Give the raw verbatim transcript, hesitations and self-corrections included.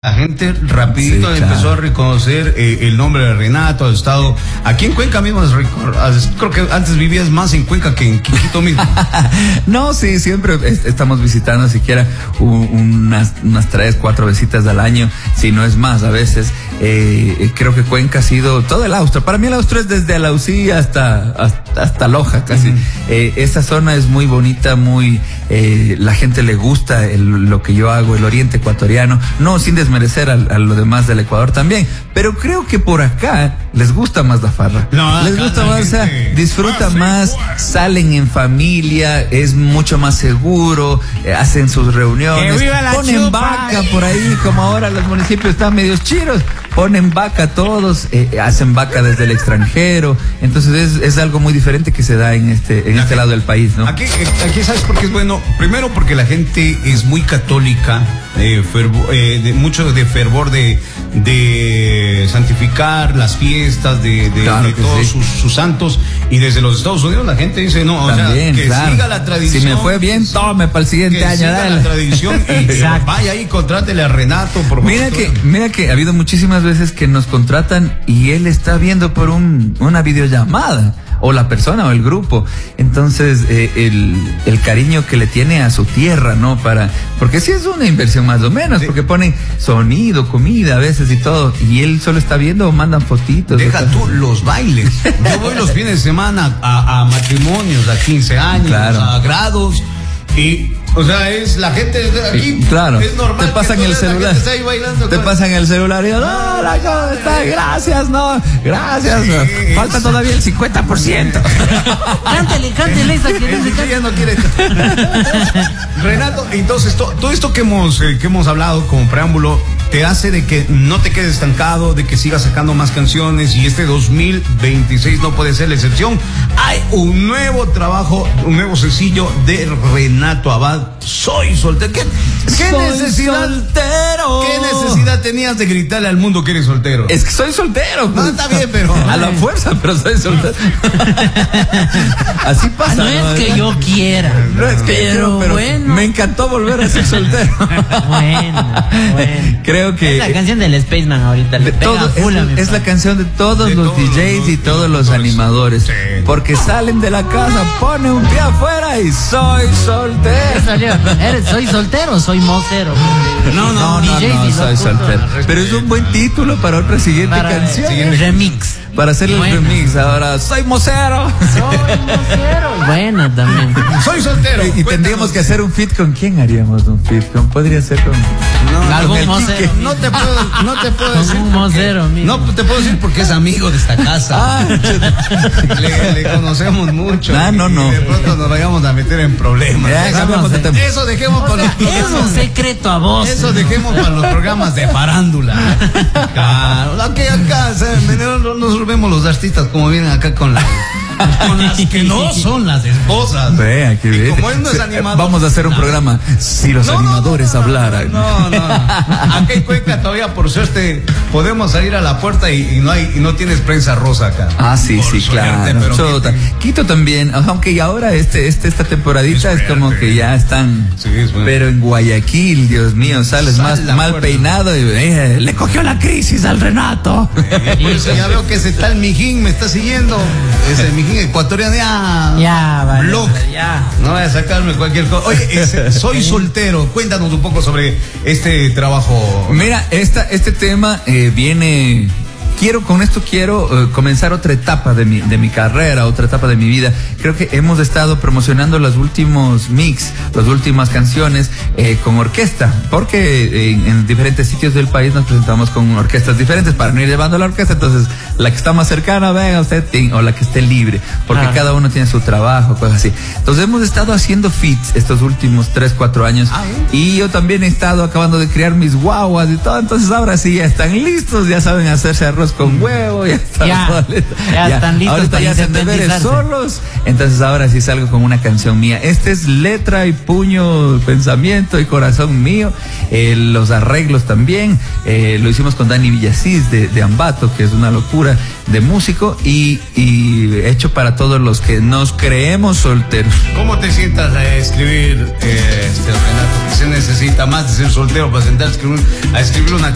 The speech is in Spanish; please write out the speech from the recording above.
La gente rapidito sí, empezó claro. a reconocer eh, el nombre de Renato, ha estado aquí en Cuenca mismo, creo que antes vivías más en Cuenca que en Quito mismo. No, sí, siempre estamos visitando siquiera unas, unas tres, cuatro visitas al año, si no es más a veces. Eh, creo que Cuenca ha sido todo el Austro. Para mí el Austro es desde Alausí hasta, hasta, hasta Loja casi. Uh-huh. Eh, esta zona es muy bonita, muy, eh, la gente le gusta el, lo que yo hago, el oriente ecuatoriano, no sin desmerecer a, a lo demás del Ecuador también, pero creo que por acá les gusta más la farra. No, les gusta más, o sea, disfrutan más, salen en familia, es mucho más seguro, eh, hacen sus reuniones, ponen chupa. vaca por ahí, como ahora los municipios están medios chiros, ponen vaca todos, eh, hacen vaca desde el extranjero, entonces es, es algo muy diferente que se da en este en aquí, este lado del país, ¿no? Aquí, aquí sabes por qué es bueno, primero porque la gente es muy católica, eh, fervo, eh, de, mucho de fervor de, de santificar las fiestas de, de, claro de todos sí. sus, sus santos, y desde los Estados Unidos la gente dice no, también, o sea, que claro. siga la tradición. Si me fue bien, tome para el siguiente que año. Siga dale. la tradición y vaya ahí, contrátele a Renato por mira favor. que mira que ha habido muchísimas veces que nos contratan y él está viendo por un, una videollamada, o la persona o el grupo, entonces eh, el, el cariño que le tiene a su tierra, ¿no? Para, porque sí es una inversión más o menos, sí. porque ponen sonido, comida a veces y todo, y él solo está viendo o mandan fotitos. Deja tú los bailes. Yo voy los fines de semana a, a matrimonios, a quince años, claro. a grados, y o sea, es la gente aquí. Claro. Es normal. Te pasan el celular. Te con... pasan el celular y no, no, no, está, gracias, no, gracias. Sí, falta es... todavía el cincuenta por ciento. Cántele, cántele esa que dice que ya no quiere. Renato, entonces to, todo esto que hemos eh, que hemos hablado como preámbulo te hace de que no te quedes estancado, de que sigas sacando más canciones, y este dos mil veintiséis no puede ser la excepción. Hay un nuevo trabajo, un nuevo sencillo de Renato Abad. Soy soltero. ¿Qué, qué soy necesidad? Soltero. ¿Qué necesidad tenías de gritarle al mundo que eres soltero? Es que soy soltero. No, está bien, pero a la fuerza, pero soy soltero. Así pasa. No, no es que yo quiera. No es que pero, yo, pero bueno. Me encantó volver a ser soltero. Bueno, bueno. Creo que es la canción del Spaceman ahorita. Le pega todo, full es, es la canción de todos de los todos D Js los, y todos los, los animadores. Sí. Porque salen de la casa, ponen un pie afuera y soy soltero. ¿Eres, ¿Soy soltero o soy mocero? No, no, no, no, no soy soltero. Pero es un buen título para otra siguiente para canción. Siguiente remix. Para hacerle bueno. el remix ahora, soy mocero. Soy mocero. Bueno, también. Soy soltero. Y, y Cuéntanos. Tendríamos que hacer un feat. ¿Con quién haríamos un feat? ¿Con, podría ser con... No, algún con mocero. No te puedo, no te puedo decir. Un mocero, no te puedo decir porque es amigo de esta casa. Ah, le, le conocemos mucho. Ah, no, no. Y de pronto nos vayamos a meter en problemas. Ya, eso, de de eso dejemos para los programas. Es un secreto a vos. Eso dejemos para los programas de farándula. Claro. Aquí acá, ¿saben? No nos vemos los artistas como vienen acá con la... con las que no son las esposas. Vea, que ve. Como él no es animador. Vamos a hacer un programa. Si los no, animadores no, no, hablaran. No, no, no. Aquí en Cuenca todavía, por suerte, podemos salir a la puerta y, y no hay y no tienes prensa rosa acá. Ah, sí, por sí, suerte, claro. Pero Chota. Quito también, aunque ahora este, este, esta temporadita es, es como que ya están. Sí, es bueno. Pero en Guayaquil, Dios mío, sales Sal más mal puerta. peinado y eh, le cogió la crisis al Renato. Eh, pues ya veo que ese tal Mijín me está siguiendo. Ese Mijín ecuatoriano, ya, ya, vale, blog, ya. No voy a sacarme cualquier cosa. Oye, ese, soy soltero. Cuéntanos un poco sobre este trabajo. Mira, esta, este tema eh, viene. Quiero, con esto quiero uh, comenzar otra etapa de mi, de mi carrera, otra etapa de mi vida. Creo que hemos estado promocionando los últimos mix, las últimas canciones eh, con orquesta, porque eh, en diferentes sitios del país nos presentamos con orquestas diferentes para no ir llevando la orquesta. Entonces, la que está más cercana, venga usted, o la que esté libre, porque ah. cada uno tiene su trabajo, cosas así. Entonces, hemos estado haciendo feats estos últimos tres, cuatro años, ah, ¿eh? y yo también he estado acabando de criar mis guaguas y todo. Entonces, ahora sí ya están listos, ya saben hacerse arroz con huevo, ya están, ya, ya, ya están listos. Ahorita ya hacen deberes solos. Entonces ahora sí salgo con una canción mía. Este es letra y puño, pensamiento y corazón mío. Eh, los arreglos también. Eh, lo hicimos con Dani Villasís de, de Ambato, que es una locura de músico, y, y hecho para todos los que nos creemos solteros. ¿Cómo te sientas a escribir, eh, este, Renato? Que se necesita más de ser soltero para sentarse a escribir una